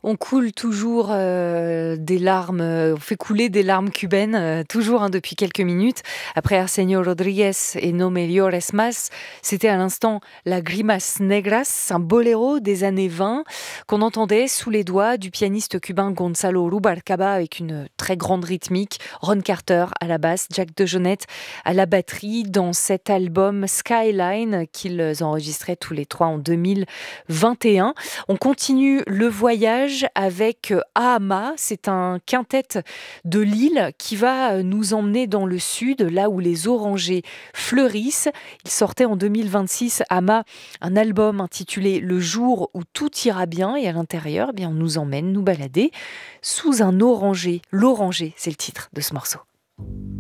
On coule toujours des larmes, on fait couler des larmes cubaines, toujours depuis quelques minutes. Après Arsenio Rodriguez et No Me Llores Más, c'était à l'instant La Grimas Negras, un boléro des années 20 qu'on entendait sous les doigts du pianiste cubain Gonzalo Rubalcaba avec une très grande rythmique, Ron Carter à la basse, Jack DeJohnette à la batterie dans cet album Skyline qu'ils enregistraient tous les trois en 2021. On continue le voyage avec Ahama, c'est un quintet de Lille qui va nous emmener dans le sud, là où les orangers fleurissent. Il sortait en 2026, Ahama, un album intitulé Le jour où tout ira bien, et à l'intérieur, on nous emmène nous balader sous un oranger. L'oranger, c'est le titre de ce morceau.